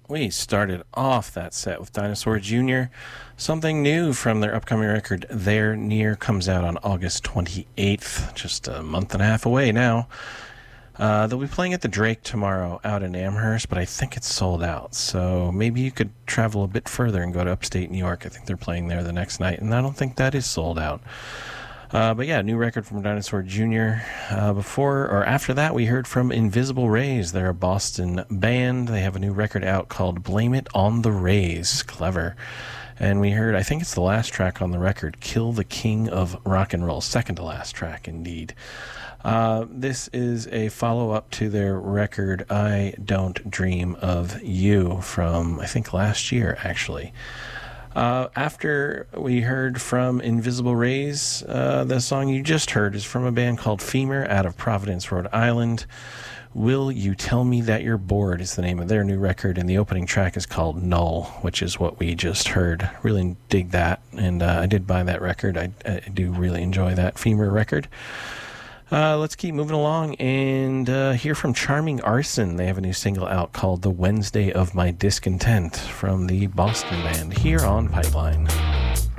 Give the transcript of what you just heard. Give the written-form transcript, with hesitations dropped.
We started off that set with Dinosaur Jr. Something new from their upcoming record, There Near, comes out on August 28th, just a month and a half away now. They'll be playing at the Drake tomorrow out in Amherst, but I think it's sold out. So maybe you could travel a bit further and go to upstate New York. I think they're playing there the next night, and I don't think that is sold out. But yeah, new record from Dinosaur Jr. Before or after that, we heard from Invisible Rays. They're a Boston band. They have a new record out called Blame It on the Rays. Clever. And we heard, I think it's the last track on the record, Kill the King of Rock and Roll. Second to last track, indeed. This is a follow-up to their record, I Don't Dream of You, from, I think, last year, actually. After we heard from Invisible Rays, the song you just heard is from a band called Femur out of Providence, Rhode Island. Will You Tell Me That You're Bored is the name of their new record, and the opening track is called Null, which is what we just heard. Really dig that, and I did buy that record. I do really enjoy that Femur record. Let's keep moving along and hear from Charming Arson. They have a new single out called The Wednesday of My Discontent from the Boston band here on Pipeline.